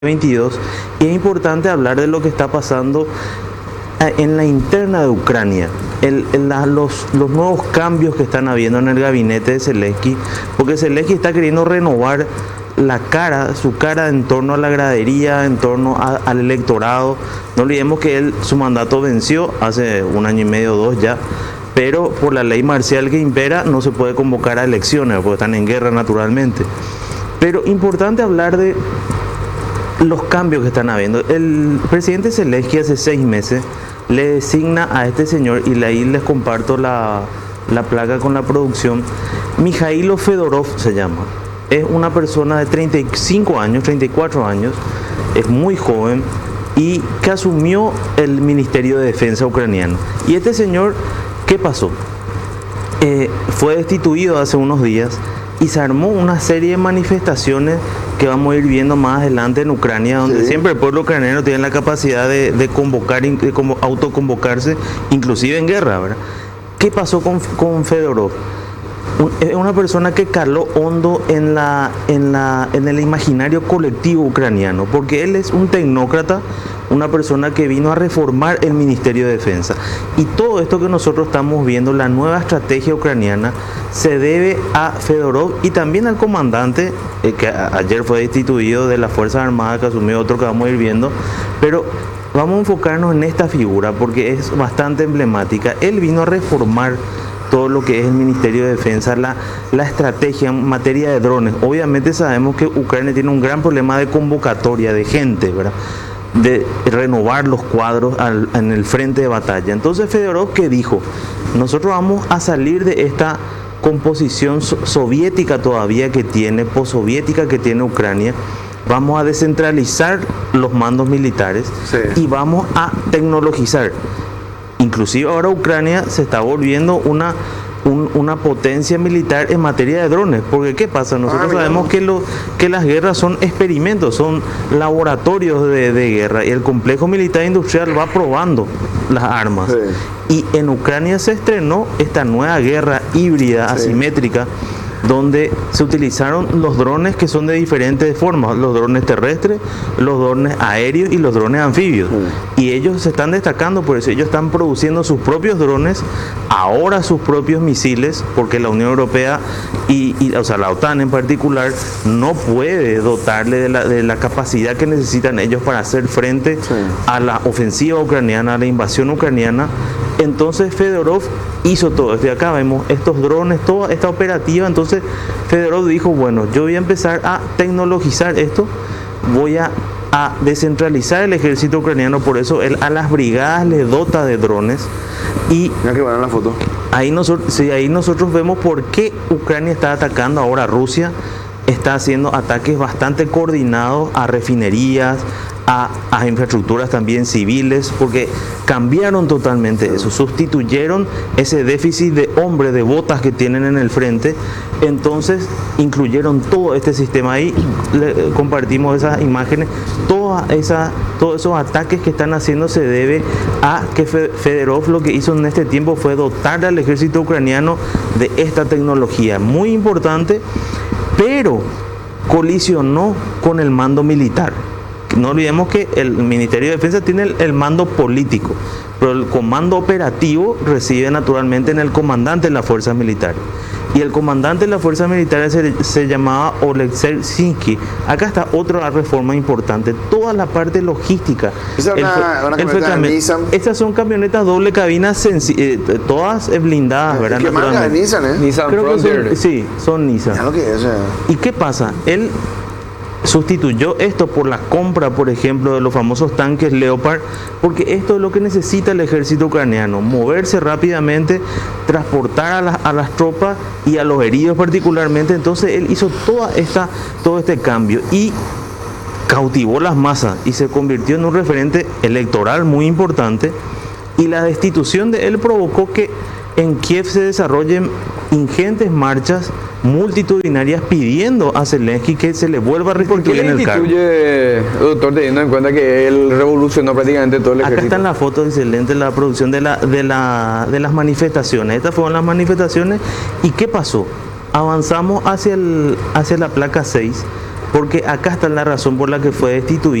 22, y es importante hablar de lo que está pasando en la interna de Ucrania, los nuevos cambios que están habiendo en el gabinete de Zelensky, porque Zelensky está queriendo renovar su cara en torno a la gradería, en torno al electorado. No olvidemos que su mandato venció hace un año y medio o dos ya, pero por la ley marcial que impera no se puede convocar a elecciones, porque están en guerra naturalmente. Pero importante hablar de los cambios que están habiendo. El presidente Zelensky hace 6 meses le designa a este señor, y ahí les comparto la placa con la producción, Mikhailo Fedorov se llama. Es una persona de 35 años, 34 años, es muy joven y que asumió el Ministerio de Defensa ucraniano. Y este señor, ¿qué pasó? Fue destituido hace unos días y se armó una serie de manifestaciones que vamos a ir viendo más adelante en Ucrania, donde siempre el pueblo ucraniano tiene la capacidad de convocar, de autoconvocarse, inclusive en guerra, ¿verdad? ¿Qué pasó con Fedorov? Es una persona que caló hondo en el imaginario colectivo ucraniano, porque él es un tecnócrata, una persona que vino a reformar el Ministerio de Defensa. Y todo esto que nosotros estamos viendo, la nueva estrategia ucraniana, se debe a Fedorov y también al comandante, que ayer fue destituido de las Fuerzas Armadas, que asumió otro que vamos a ir viendo. Pero vamos a enfocarnos en esta figura porque es bastante emblemática. Él vino a reformar todo lo que es el Ministerio de Defensa, la estrategia en materia de drones. Obviamente sabemos que Ucrania tiene un gran problema de convocatoria de gente, ¿verdad?, de renovar los cuadros en el frente de batalla. Entonces Fedorov, ¿qué dijo? Nosotros vamos a salir de esta composición soviética todavía que tiene, postsoviética que tiene Ucrania. Vamos a descentralizar los mandos militares y vamos a tecnologizar. Inclusive ahora Ucrania se está volviendo una potencia militar en materia de drones, porque ¿qué pasa? Nosotros sabemos que las guerras son experimentos, son laboratorios de guerra, y el complejo militar industrial va probando las armas. Y en Ucrania se estrenó esta nueva guerra híbrida, asimétrica, donde se utilizaron los drones que son de diferentes formas, los drones terrestres, los drones aéreos y los drones anfibios. Y ellos se están destacando por eso. Ellos están produciendo sus propios drones, ahora sus propios misiles, porque la Unión Europea o sea, la OTAN en particular, no puede dotarle de la capacidad que necesitan ellos para hacer frente a la ofensiva ucraniana, a la invasión ucraniana. Entonces Fedorov hizo todo esto, y acá vemos estos drones, toda esta operativa. Entonces Fedorov dijo, bueno, yo voy a empezar a tecnologizar esto, voy a descentralizar el ejército ucraniano. Por eso él a las brigadas les dota de drones. Y mira que van en la foto. Ahí nosotros vemos por qué Ucrania está atacando ahora a Rusia. Está haciendo ataques bastante coordinados a refinerías, a infraestructuras también civiles, porque cambiaron totalmente eso, sustituyeron ese déficit de hombres, de botas que tienen en el frente. Entonces incluyeron todo este sistema ahí. Compartimos esas imágenes. Todos esos ataques que están haciendo se debe a que Fedorov lo que hizo en este tiempo fue dotar al ejército ucraniano de esta tecnología muy importante, pero colisionó con el mando militar. No olvidemos que el Ministerio de Defensa tiene el mando político, pero el comando operativo reside naturalmente en el comandante de las fuerzas militares. Y el comandante de las fuerzas militares se llamaba Oleksiy Syrsky. Acá está otra reforma importante, toda la parte logística. Esa es una camioneta Nissan. Estas son camionetas doble cabina, todas blindadas, ¿verdad? ¿Qué marca de Nissan, Nissan Frontier. Son Nissan. Ya lo que es, ¿Y qué pasa? Él sustituyó esto por la compra, por ejemplo, de los famosos tanques Leopard, porque esto es lo que necesita el ejército ucraniano: moverse rápidamente, transportar a las tropas y a los heridos particularmente. Entonces él hizo todo este cambio y cautivó las masas y se convirtió en un referente electoral muy importante. Y la destitución de él provocó que en Kiev se desarrollen ingentes marchas multitudinarias pidiendo a Zelensky que se le vuelva a reconstruir en el cargo. Doctor, teniendo en cuenta que él revolucionó prácticamente todo el ejército? Acá está en la foto, excelente, la producción de las manifestaciones. Estas fueron las manifestaciones. ¿Y qué pasó? Avanzamos hacia la placa 6. porque acá está la razón por la que fue destituido.